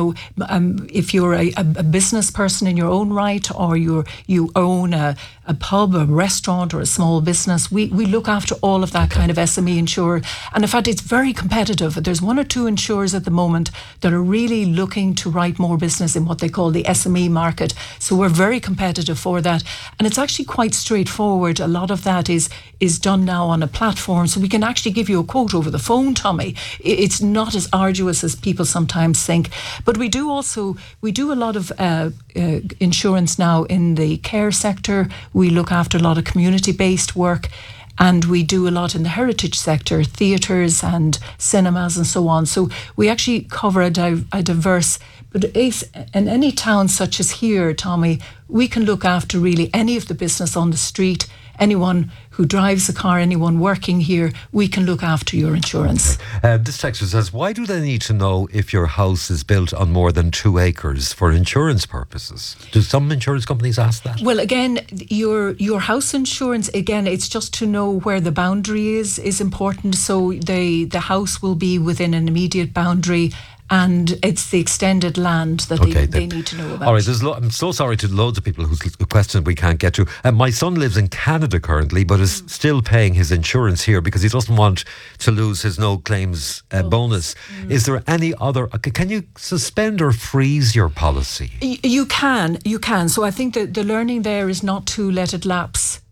if you're a business person in your own right, or you own a pub, a restaurant, or a small business, we look after all of that kind of SME insurer. And in fact, it's very competitive. There's one or two insurers at the moment that are really looking to write more business in what they call the SME market. So we're very competitive for that. And it's actually quite straightforward. A lot of that is done now on a platform. So we can actually give you a quote over the phone, Tommy. It's not as arduous as people sometimes think. But we do a lot of insurance now in the care sector. We look after a lot of community-based work, and we do a lot in the heritage sector, theatres and cinemas and so on. So we actually cover a diverse, but in any town such as here, Tommy, we can look after really any of the business on the street. Anyone who drives a car, anyone working here, we can look after your insurance. This texter says, why do they need to know if your house is built on more than 2 acres for insurance purposes? Do some insurance companies ask that? Well, again, your house insurance, again, it's just to know where the boundary is important. So the house will be within an immediate boundary, and it's the extended land that they need to know about. All right, I'm so sorry to loads of people whose questions we can't get to. My son lives in Canada currently, but is still paying his insurance here because he doesn't want to lose his no claims bonus. Is there any other? Can you suspend or freeze your policy? You can. So I think that the learning there is not to let it lapse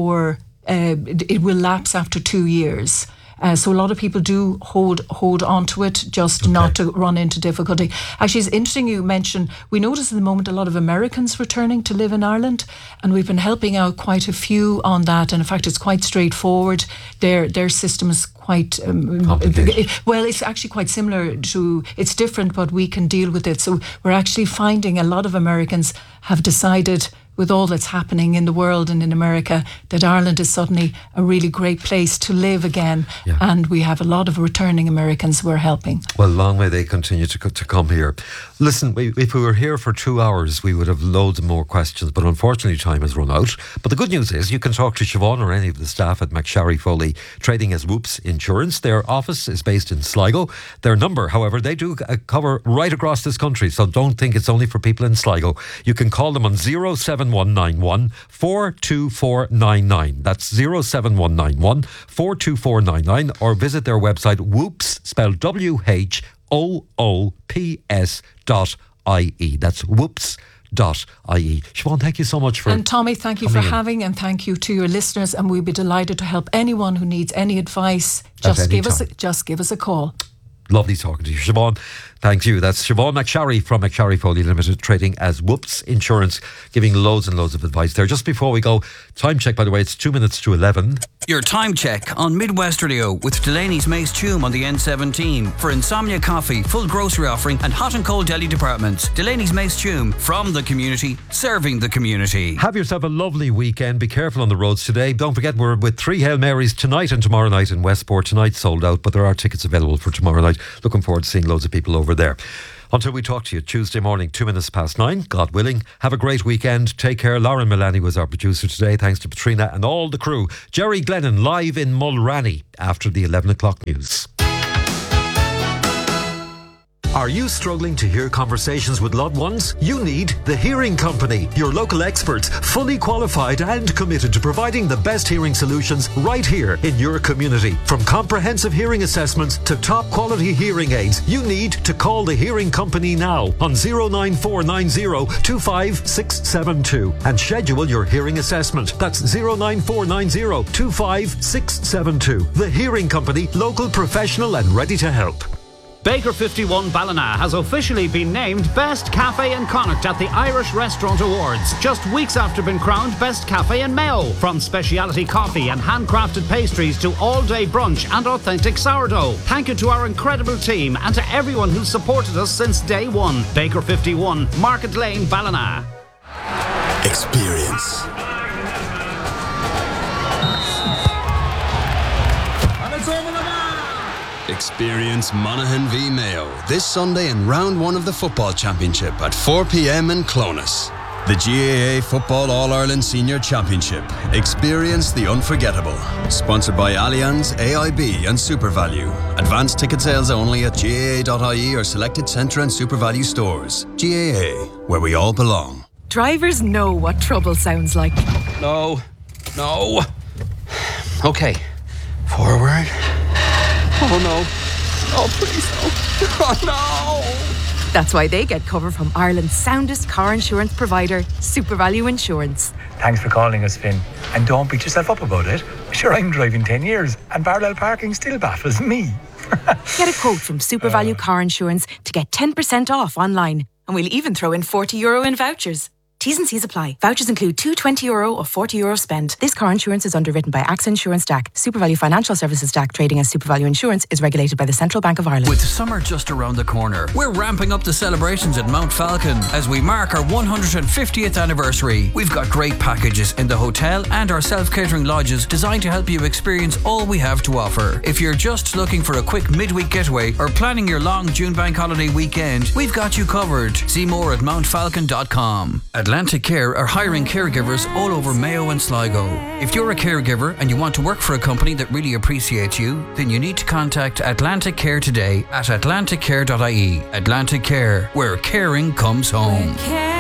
it will lapse after 2 years. So a lot of people do hold on to it, just not to run into difficulty. Actually, it's interesting you mentioned, we notice at the moment a lot of Americans returning to live in Ireland, and we've been helping out quite a few on that. And in fact, it's quite straightforward. Their system is quite well, it's actually quite similar to, it's different, but we can deal with it. So we're actually finding a lot of Americans have decided, with all that's happening in the world and in America, that Ireland is suddenly a really great place to live again. Yeah. And we have a lot of returning Americans we're helping. Well, long may they continue to come here. Listen, if we were here for 2 hours, we would have loads more questions, but unfortunately time has run out. But the good news is you can talk to Siobhan or any of the staff at McSharry Foley, trading as Whoops Insurance. Their office is based in Sligo. Their number, however, they do cover right across this country, so don't think it's only for people in Sligo. You can call them on 07191 42499. That's 07191 42499, or visit their website, Whoops, spelled WHOOPS.ie. That's whoops.ie. Siobhan, thank you so much for. And Tommy, thank you for having, and thank you to your listeners, and we'll be delighted to help anyone who needs any advice. Just give us a call. Lovely talking to you, Siobhan. Thank you. That's Siobhan McSharry from McSharry Foley Limited, trading as Whoops Insurance, giving loads and loads of advice there. Just before we go, time check, by the way, it's 2 minutes to 11. Your time check on Midwest Radio with Delaney's Mace Tume on the N17 for Insomnia Coffee, full grocery offering and hot and cold deli departments. Delaney's Mace Tume, from the community, serving the community. Have yourself a lovely weekend. Be careful on the roads today. Don't forget, we're with 3 Hail Marys tonight and tomorrow night in Westport. Tonight sold out, but there are tickets available for tomorrow night. Looking forward to seeing loads of people over there. Until we talk to you Tuesday morning, 2 minutes past 9, God willing. Have a great weekend. Take care. Lauren Milani was our producer today. Thanks to Patrina and all the crew. Jerry Glennon live in Mulranny after the 11 o'clock news. Are you struggling to hear conversations with loved ones? You need The Hearing Company, your local experts, fully qualified and committed to providing the best hearing solutions right here in your community. From comprehensive hearing assessments to top quality hearing aids, you need to call The Hearing Company now on 09490 25672 and schedule your hearing assessment. That's 09490 25672. The Hearing Company, local, professional and ready to help. Baker 51 Ballina has officially been named Best Cafe in Connacht at the Irish Restaurant Awards, just weeks after being crowned Best Cafe in Mayo. From speciality coffee and handcrafted pastries to all-day brunch and authentic sourdough. Thank you to our incredible team and to everyone who's supported us since day one. Baker 51, Market Lane, Ballina. Experience. Experience Monaghan v Mayo this Sunday in round 1 of the Football Championship at 4 p.m. in Clones. The GAA Football All-Ireland Senior Championship. Experience the unforgettable. Sponsored by Allianz, AIB and SuperValue. Advanced ticket sales only at GAA.ie or selected Centra and SuperValue stores. GAA, where we all belong. Drivers know what trouble sounds like. No. Okay. Forward. Oh no. Oh please no. Oh no. That's why they get cover from Ireland's soundest car insurance provider, SuperValue Insurance. Thanks for calling us, Finn. And don't beat yourself up about it. Sure, I'm driving 10 years and parallel parking still baffles me. Get a quote from SuperValue Car Insurance to get 10% off online. And we'll even throw in €40 in vouchers. T's and C's apply. Vouchers include two €20 or €40 spent. This car insurance is underwritten by AXA Insurance DAC. SuperValue Financial Services DAC, trading as SuperValue Insurance, is regulated by the Central Bank of Ireland. With summer just around the corner, we're ramping up the celebrations at Mount Falcon as we mark our 150th anniversary. We've got great packages in the hotel and our self-catering lodges designed to help you experience all we have to offer. If you're just looking for a quick midweek getaway or planning your long June bank holiday weekend, we've got you covered. See more at mountfalcon.com. Atlantic Care are hiring caregivers all over Mayo and Sligo. If you're a caregiver and you want to work for a company that really appreciates you, then you need to contact Atlantic Care today at atlanticcare.ie. Atlantic Care, where caring comes home.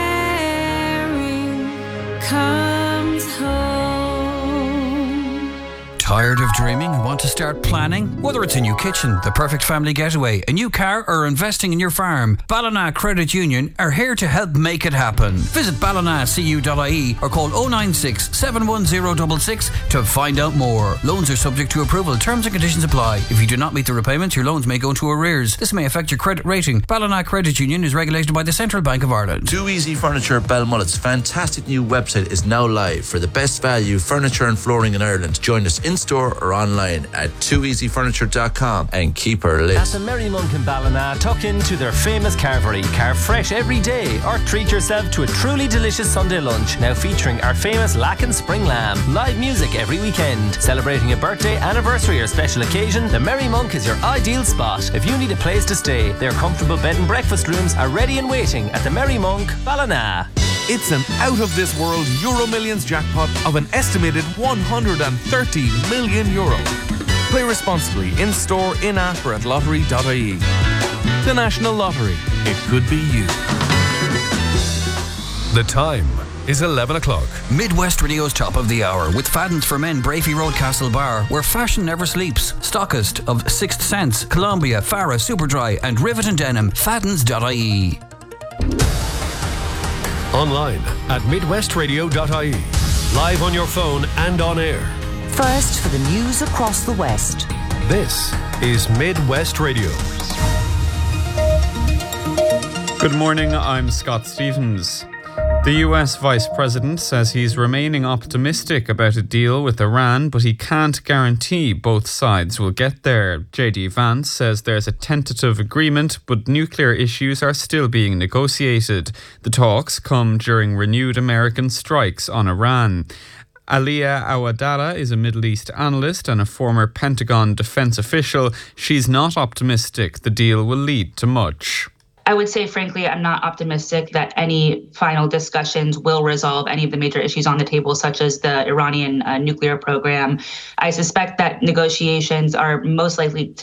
Tired of dreaming and want to start planning? Whether it's a new kitchen, the perfect family getaway, a new car or investing in your farm, Ballina Credit Union are here to help make it happen. Visit ballinacu.ie or call 096 710 66 to find out more. Loans are subject to approval. Terms and conditions apply. If you do not meet the repayments, your loans may go into arrears. This may affect your credit rating. Ballina Credit Union is regulated by the Central Bank of Ireland. Too Easy Furniture Belmullet's fantastic new website is now live for the best value furniture and flooring in Ireland. Join us in store or online at tooeasyfurniture.com and keep her lit. At the Merry Monk in Ballina, tuck into their famous carvery. Carve fresh every day or treat yourself to a truly delicious Sunday lunch, now featuring our famous Lacken Spring Lamb. Live music every weekend. Celebrating a birthday, anniversary or special occasion, the Merry Monk is your ideal spot. If you need a place to stay, their comfortable bed and breakfast rooms are ready and waiting at the Merry Monk, Ballina. It's an out-of-this-world Euro Millions jackpot of an estimated €130 million. Play responsibly in-store, in-app or at lottery.ie. The National Lottery. It could be you. The time is 11 o'clock. Midwest Radio's top of the hour with Fadden's for Men, Brafey Road, Castle Bar, where fashion never sleeps. Stockist of Sixth Sense, Columbia, Farah, Superdry and Rivet and Denim. Faddens.ie. Online at midwestradio.ie. Live on your phone and on air. First for the news across the West. This is Midwest Radio. Good morning, I'm Scott Stevens. The US Vice President says he's remaining optimistic about a deal with Iran, but he can't guarantee both sides will get there. JD Vance says there's a tentative agreement, but nuclear issues are still being negotiated. The talks come during renewed American strikes on Iran. Aliyah Awadallah is a Middle East analyst and a former Pentagon defense official. She's not optimistic the deal will lead to much. I would say, frankly, I'm not optimistic that any final discussions will resolve any of the major issues on the table, such as the Iranian nuclear program. I suspect that negotiations are most likely